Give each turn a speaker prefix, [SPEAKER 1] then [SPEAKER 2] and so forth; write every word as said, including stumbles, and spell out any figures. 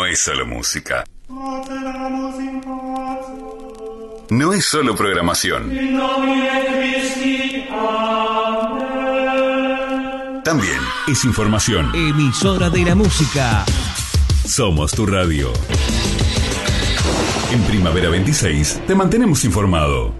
[SPEAKER 1] es solo música. No es solo programación. También es información.
[SPEAKER 2] Emisora de la música.
[SPEAKER 1] Somos tu radio. En Primavera veintiséis te mantenemos informado.